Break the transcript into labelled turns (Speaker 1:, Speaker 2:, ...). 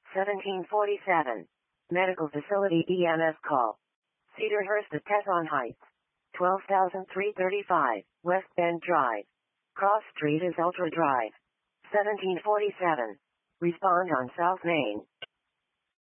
Speaker 1: 1747. Medical facility EMS call. Cedarhurst at Tesson Heights. 12,335, West Bend Drive. Cross Street is Ultra Drive. 1747. Respond on South Main.